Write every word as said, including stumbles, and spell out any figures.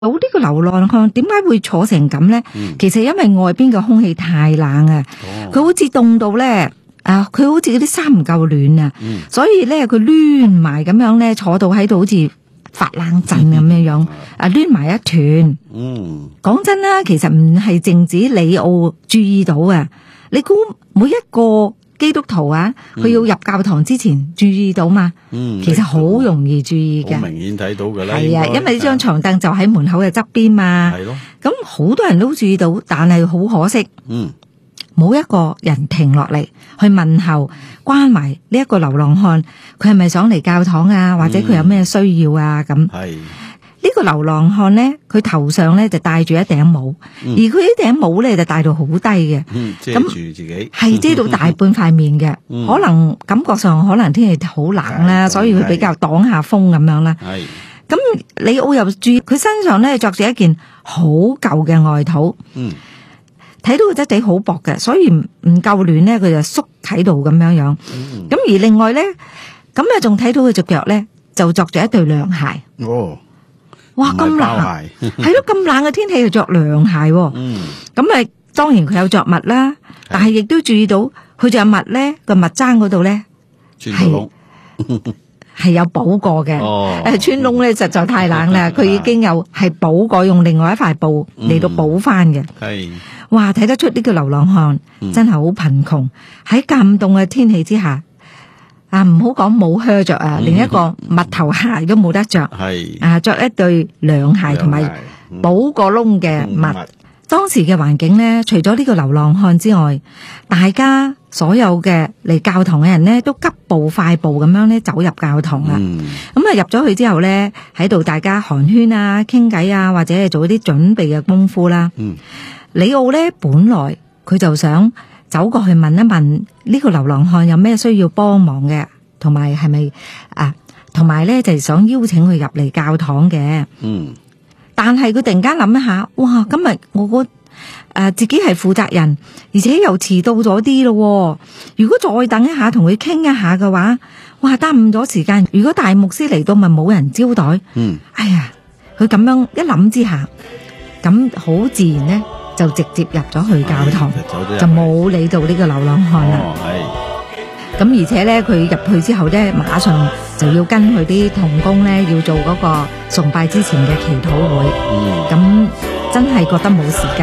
到呢個流浪漢點解會坐成咁呢？ 嗯、 其實因為外邊嘅空氣太冷啊，佢、哦、好似凍到咧啊！佢好似嗰啲衫唔夠暖啊，嗯、所以咧佢攣埋咁樣咧坐到喺度，好似發冷震咁樣樣啊，攣埋一團。嗯，講真啦，其實唔係淨止李奧注意到啊，你估每一個基督徒啊，佢要入教堂之前注意到嘛？嗯，其實好容易注意嘅， 好明顯睇到㗎啦。 係啊，因為呢張床凳就喺門口嘅側邊嘛。係咯。咁好多人都注意到，但係好可惜，嗯，冇一個人停落嚟去問候關懷呢一個流浪漢，佢係咪想嚟教堂啊？或者佢有咩需要啊？咁係。呢個流浪漢咧，佢頭上咧就戴住一頂帽，嗯、而佢呢頂帽咧就戴到好低嘅， 嗯，遮住自己， 係遮到大半塊面嘅，嗯、可能感覺上可能天氣好冷啦，所以佢比較擋下風咁樣啦。係，咁李奧又注意佢身上咧着住一件好舊嘅外套，嗯，睇到個質地好薄嘅，所以唔唔夠暖咧，佢就縮喺度咁樣樣。咁、嗯、而另外咧，咁啊仲睇到佢隻腳咧就着住一對涼鞋。哦。哇，咁冷，係咯，咁冷嘅天氣就着涼鞋，嗯，咁啊，當然佢有着襪啦，但係亦都注意到佢着襪咧個襪踭嗰度咧係係有補過嘅，誒，穿窿咧實在太冷啦，佢已經有係補過，用另外一塊布嚟到補翻嘅，係，哇，睇得出呢個流浪漢真係好貧窮，喺咁凍嘅天氣之下。啊，唔好講冇靴着啊，連一個襪頭鞋都冇得着，係啊，着一對涼鞋同埋補個窿嘅襪。當時嘅環境咧，除咗呢個流浪漢之外，大家所有嘅嚟教堂嘅人咧，都急步快步咁樣咧走入教堂啦。咁啊入咗去之後咧，喺度大家寒暄啊、傾偈啊，或者係做一啲準備嘅功夫啦。嗯，李奧咧本來佢就想走過去問一問呢個流浪漢有咩需要幫忙嘅，同埋係咪啊？同埋咧就係想邀請佢入嚟教堂嘅。嗯，但係佢突然間諗一下，哇！今日我個誒、呃、自己係負責人，而且又遲到咗啲咯。如果再等一下同佢傾一下嘅話，哇！耽誤咗時間。如果大牧師嚟到，咪冇人招待。嗯，哎呀，佢咁樣一諗之下，咁好自然咧。就直接入咗去教堂，就冇理到呢個流浪漢啦。咁、哦、而且咧，佢入去之後咧，馬上就要跟佢啲同工咧，要做嗰個崇拜之前嘅祈禱會。咁、嗯、真係覺得冇時間。